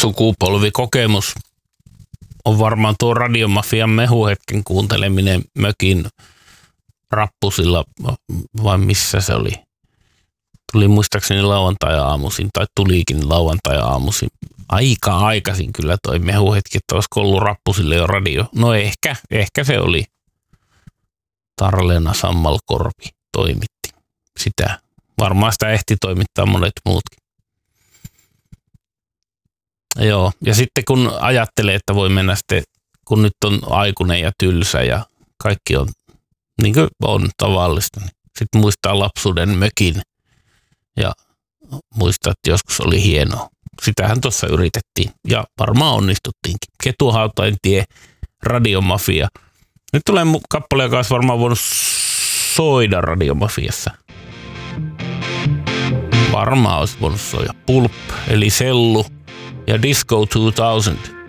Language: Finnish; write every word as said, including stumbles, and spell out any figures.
sukupolvikokemus on varmaan tuo Radiomafian mehuhetken kuunteleminen mökin rappusilla, vai missä se oli? Tuli muistaakseni lauantai-aamuisin, tai tulikin lauantai-aamuisin. Aika aikaisin kyllä toi mehuhetki, että olisiko ollut rappusille jo radio. No ehkä, ehkä se oli. Tarleena Sammalkorpi toimitti sitä. Varmaan sitä ehti toimittaa monet muutkin. Joo, ja sitten kun ajattelee, että voi mennä sitten, kun nyt on aikuinen ja tylsä ja kaikki on niin kuin on tavallista, niin sitten muistaa lapsuuden mökin ja muistaa, että joskus oli hienoa. Sitähän tuossa yritettiin ja varmaan onnistuttiinkin. Ketuhautain tie, Radiomafia. Nyt tulee kappale, joka olisi varmaan voinut soida Radiomafiassa. Varmaan olisi voinut soida Pulp, eli Sellu ja Disco kaksituhatta.